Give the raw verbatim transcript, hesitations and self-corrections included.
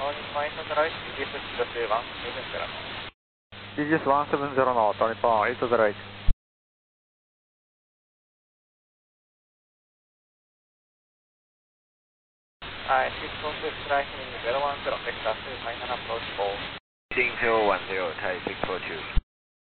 Nippon eight zero one, D G S one seven zero. D G S one seven zero のと日本eight zero one。 はい、シフトスフライヒンゼロワンゼロ、ベクターツーファイナルアプローチフォー。 Heading zero one zero, Thai six four two.